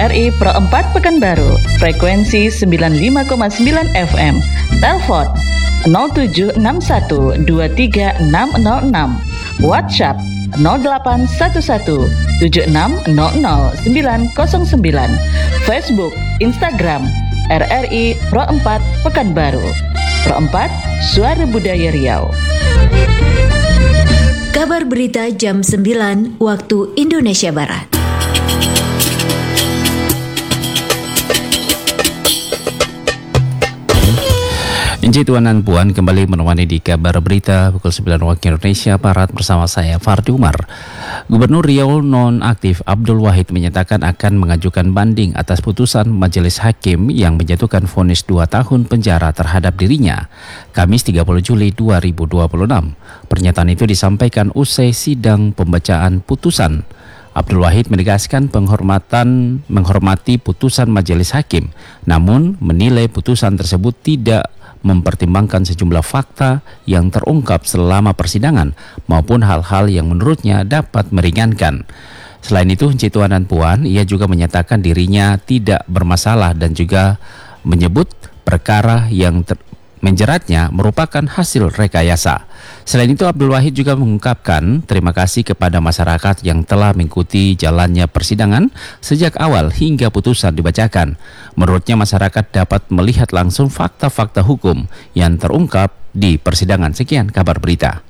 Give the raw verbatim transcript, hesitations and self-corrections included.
R I Pro empat Pekanbaru, frekuensi sembilan puluh lima koma sembilan F M. Telepon nol tujuh enam satu dua tiga enam nol enam. WhatsApp nol delapan satu satu tujuh enam nol nol sembilan nol sembilan. Facebook, Instagram R R I Pro empat Pekanbaru. Pro empat, Suara Budaya Riau. Kabar berita jam sembilan waktu Indonesia Barat. Encik Tuan dan Puan kembali menemani di kabar berita pukul sembilan waktu Indonesia Barat bersama saya Fardi Umar. Gubernur Riau nonaktif Abdul Wahid menyatakan akan mengajukan banding atas putusan Majelis Hakim yang menjatuhkan vonis dua tahun penjara terhadap dirinya Kamis tiga puluh Juli dua ribu dua puluh enam. Pernyataan itu disampaikan usai sidang pembacaan putusan. Abdul Wahid menegaskan penghormatan menghormati putusan Majelis Hakim, namun menilai putusan tersebut tidak mempertimbangkan sejumlah fakta yang terungkap selama persidangan maupun hal-hal yang menurutnya dapat meringankan. Selain itu, Encik Tuan dan Puan, ia juga menyatakan dirinya tidak bermasalah dan juga menyebut perkara yang ter- menjeratnya merupakan hasil rekayasa. Selain itu, Abdul Wahid juga mengungkapkan terima kasih kepada masyarakat yang telah mengikuti jalannya persidangan sejak awal hingga putusan dibacakan. Menurutnya masyarakat dapat melihat langsung fakta-fakta hukum yang terungkap di persidangan. Sekian kabar berita.